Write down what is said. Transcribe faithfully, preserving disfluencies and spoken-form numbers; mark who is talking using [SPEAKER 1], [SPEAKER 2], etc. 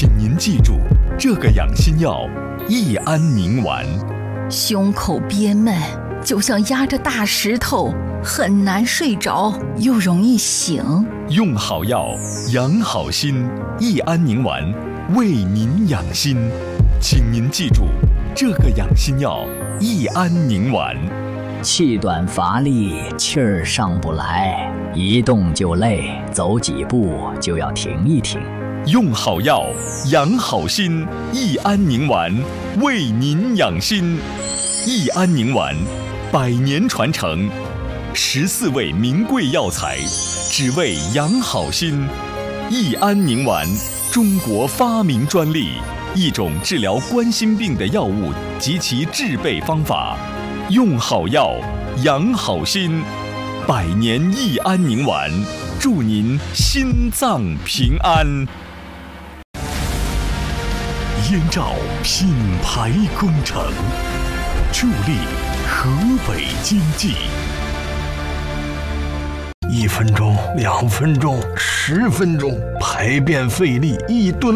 [SPEAKER 1] 请您记住这个养心药益安宁丸。
[SPEAKER 2] 胸口憋闷，就像压着大石头，很难睡着，又容易醒。
[SPEAKER 1] 用好药，养好心，益安宁丸为您养心。请您记住这个养心药益安宁丸。
[SPEAKER 3] 气短乏力，气儿上不来，一动就累，走几步就要停一停。
[SPEAKER 1] 用好药，养好心，益安宁丸为您养心。益安宁丸，百年传承，十四味名贵药材，只为养好心。益安宁丸，中国发明专利，一种治疗冠心病的药物及其制备方法。用好药，养好心，百年益安宁丸，祝您心脏平安。燕赵品牌工程，助力河北经济。
[SPEAKER 4] 一分钟，两分钟，十分钟，排便费力，一吨